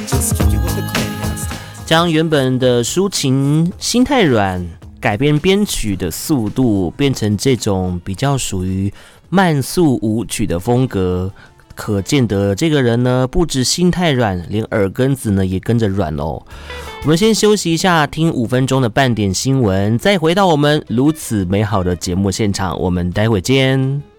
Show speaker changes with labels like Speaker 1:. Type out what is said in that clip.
Speaker 1: 将原本的抒情心太软改编编曲的速度变成这种比较属于慢速舞曲的风格，可见得这个人呢不止心太软，连耳根子呢也跟着软哦。我们先休息一下，听5分钟的半点新闻，再回到我们如此美好的节目现场，我们待会见。